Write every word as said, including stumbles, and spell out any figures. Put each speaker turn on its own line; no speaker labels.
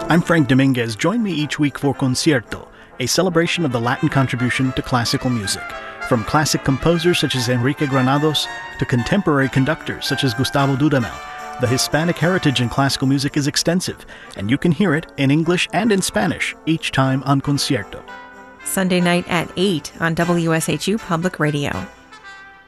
I'm Frank Dominguez. Join me each week for Concierto, a celebration of the Latin contribution to classical music. From classic composers such as Enrique Granados to contemporary conductors such as Gustavo Dudamel, the Hispanic heritage in classical music is extensive, and you can hear it in English and in Spanish each time on Concierto.
Sunday night at eight on W S H U Public Radio.